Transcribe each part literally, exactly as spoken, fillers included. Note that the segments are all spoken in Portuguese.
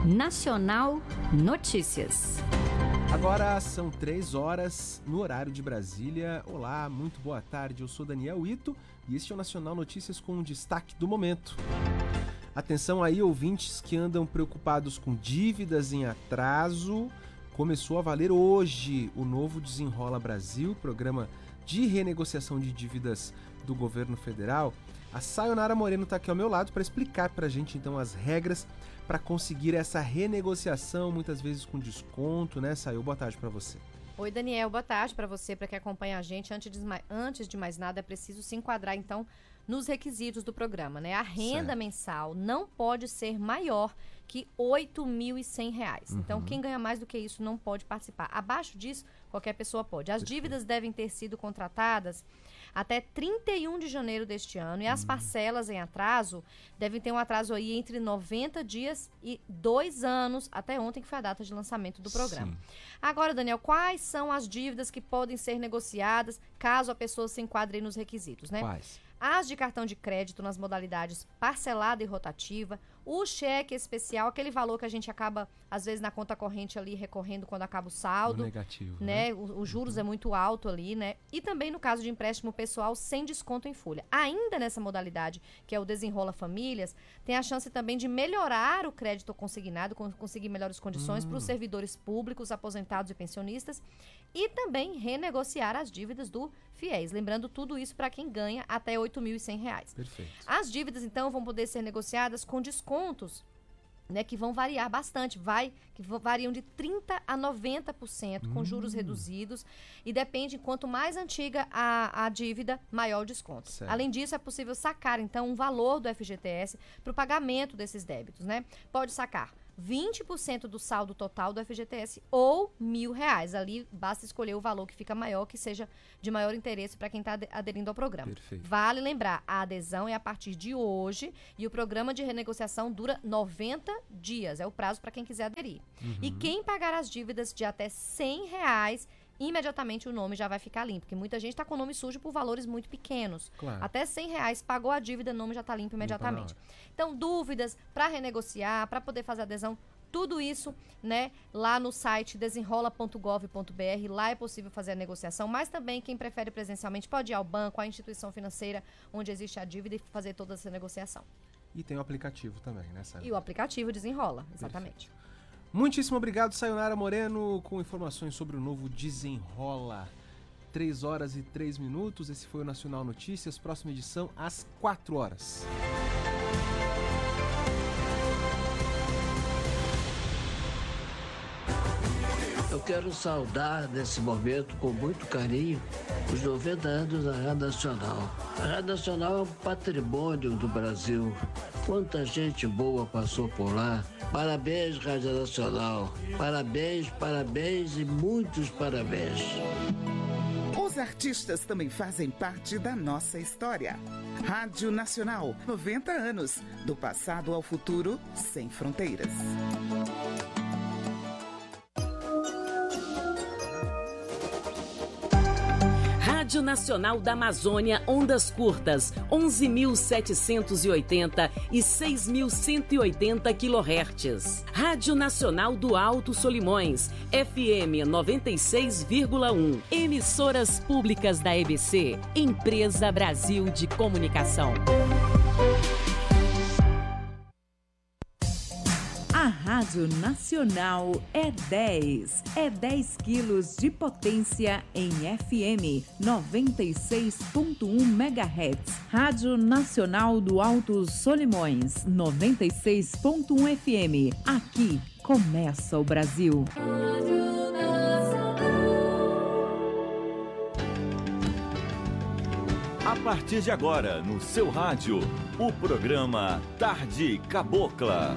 Nacional Notícias. Agora são três horas no horário de Brasília. Olá, muito boa tarde. Eu sou Daniel Ito e este é o Nacional Notícias com o destaque do momento. Atenção aí, ouvintes que andam preocupados com dívidas em atraso. Começou a valer hoje o novo Desenrola Brasil, programa de renegociação de dívidas do governo federal. A Sayonara Moreno está aqui ao meu lado para explicar para a gente então as regras para conseguir essa renegociação, muitas vezes com desconto, né, Sayo? Boa tarde para você. Oi, Daniel, boa tarde para você, para quem acompanha a gente. Antes de, antes de mais nada, é preciso se enquadrar, então, nos requisitos do programa, né? A renda certo. mensal não pode ser maior que oito mil e cem reais. Uhum. Então, quem ganha mais do que isso não pode participar. Abaixo disso, qualquer pessoa pode. As Perfeito. dívidas devem ter sido contratadas até trinta e um de janeiro deste ano, e as parcelas em atraso devem ter um atraso aí entre noventa dias e dois anos, até ontem, que foi a data de lançamento do programa. Sim. Agora, Daniel, quais são as dívidas que podem ser negociadas caso a pessoa se enquadre nos requisitos, né? Quais? As de cartão de crédito nas modalidades parcelada e rotativa, o cheque especial, aquele valor que a gente acaba, às vezes, na conta corrente ali, recorrendo quando acaba o saldo. O negativo, né? né? O, os juros uhum. é muito alto ali, né? E também no caso de empréstimo pessoal sem desconto em folha. Ainda nessa modalidade, que é o Desenrola Famílias, tem a chance também de melhorar o crédito consignado, conseguir melhores condições hum. para os servidores públicos, aposentados e pensionistas, e também renegociar as dívidas do FIES. Lembrando, tudo isso para quem ganha até oito mil e cem reais. Perfeito. As dívidas, então, vão poder ser negociadas com descontos, né, que vão variar bastante, vai, que variam de trinta por cento a noventa por cento, com hum. juros reduzidos, e depende, quanto mais antiga a, a dívida, maior o desconto. Certo. Além disso, é possível sacar, então, um valor do F G T S para o pagamento desses débitos, né? Pode sacar vinte por cento do saldo total do F G T S ou mil reais. Ali basta escolher o valor que fica maior, que seja de maior interesse para quem está aderindo ao programa. Perfeito. Vale lembrar, a adesão é a partir de hoje e o programa de renegociação dura noventa dias. É o prazo para quem quiser aderir. Uhum. E quem pagar as dívidas de até cem reais, imediatamente o nome já vai ficar limpo, porque muita gente está com o nome sujo por valores muito pequenos. Claro. Até cem reais, pagou a dívida, o nome já está limpo imediatamente. Então, dúvidas para renegociar, para poder fazer adesão, tudo isso, né, lá no site desenrola ponto gov ponto br, lá é possível fazer a negociação, mas também quem prefere presencialmente pode ir ao banco, à instituição financeira onde existe a dívida e fazer toda essa negociação. E tem o aplicativo também, né, Sayonara? E o aplicativo Desenrola, exatamente. Perfeito. Muitíssimo obrigado, Sayonara Moreno, com informações sobre o novo Desenrola. três horas e três minutos, esse foi o Nacional Notícias, próxima edição às quatro horas. Eu quero saudar nesse momento, com muito carinho, os noventa anos da Rádio Nacional. A Rádio Nacional é um patrimônio do Brasil. Quanta gente boa passou por lá. Parabéns, Rádio Nacional. Parabéns, parabéns e muitos parabéns. Os artistas também fazem parte da nossa história. Rádio Nacional, noventa anos. Do passado ao futuro, sem fronteiras. Rádio Nacional da Amazônia, ondas curtas, onze mil setecentos e oitenta e seis mil cento e oitenta quilohertz. Rádio Nacional do Alto Solimões, F M noventa e seis vírgula um. Emissoras públicas da E B C, Empresa Brasil de Comunicação. A Rádio Nacional é dez. É dez quilos de potência em F M noventa e seis ponto um megahertz. Rádio Nacional do Alto Solimões, noventa e seis ponto um F M. Aqui começa o Brasil. A partir de agora, no seu rádio, o programa Tarde Cabocla.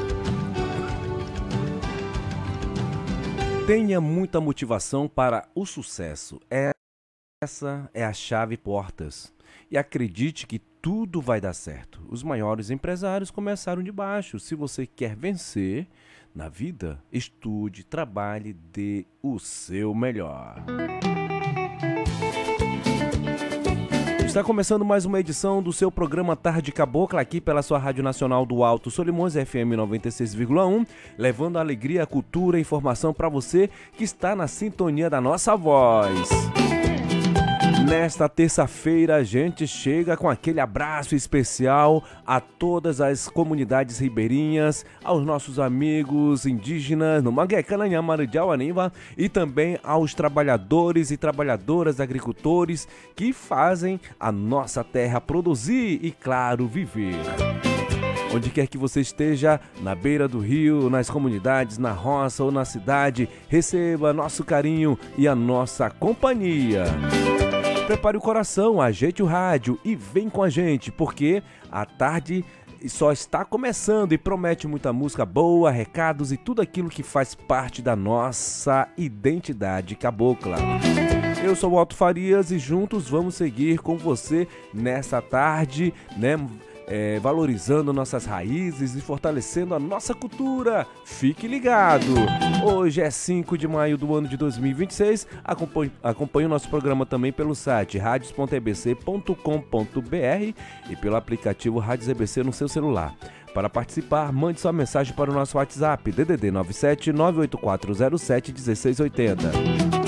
Tenha muita motivação para o sucesso. Essa é a chave portas. E acredite que tudo vai dar certo. Os maiores empresários começaram de baixo. Se você quer vencer na vida, estude, trabalhe, dê o seu melhor. Está começando mais uma edição do seu programa Tarde Cabocla, aqui pela sua Rádio Nacional do Alto Solimões, F M noventa e seis vírgula um, levando alegria, cultura e informação para você que está na sintonia da nossa voz. Nesta terça-feira a gente chega com aquele abraço especial a todas as comunidades ribeirinhas, aos nossos amigos indígenas no Manguecana, Nhamaradiau, Aniva, e também aos trabalhadores e trabalhadoras agricultores que fazem a nossa terra produzir e, claro, viver. Onde quer que você esteja, na beira do rio, nas comunidades, na roça ou na cidade, receba nosso carinho e a nossa companhia. Prepare o coração, ajeite o rádio e vem com a gente, porque a tarde só está começando e promete muita música boa, recados e tudo aquilo que faz parte da nossa identidade cabocla. Eu sou o Otto Farias e juntos vamos seguir com você nessa tarde, né? É, valorizando nossas raízes e fortalecendo a nossa cultura. Fique ligado! Hoje é cinco de maio do ano de dois mil e vinte e seis. Acompanhe, acompanhe o nosso programa também pelo site radios ponto e b c ponto com ponto b r e pelo aplicativo Rádios E B C no seu celular. Para participar, mande sua mensagem para o nosso WhatsApp D D D nove sete nove oito quatro zero sete um seis oito zero.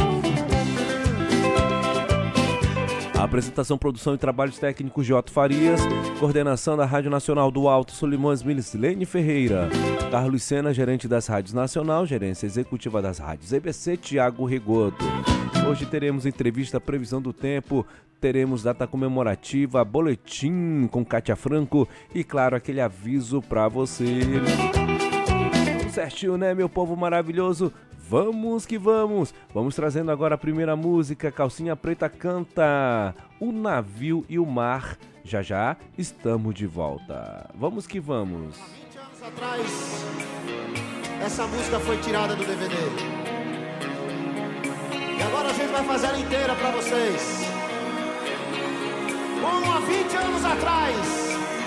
Apresentação, produção e trabalhos técnicos de Otto Farias. Coordenação da Rádio Nacional do Alto Solimões, Milicilene Ferreira. Carlos Sena, gerente das Rádios Nacional. Gerência executiva das Rádios E B C, Tiago Rigoto. Hoje teremos entrevista, previsão do tempo. Teremos data comemorativa, boletim com Kátia Franco. E claro, aquele aviso pra você. Tudo certinho, né, meu povo maravilhoso? Vamos que vamos! Vamos trazendo agora a primeira música. Calcinha Preta canta O Navio e o Mar. Já já estamos de volta. Vamos que vamos! Há vinte anos atrás, essa música foi tirada do D V D. E agora a gente vai fazer ela inteira pra vocês. Como há vinte anos atrás,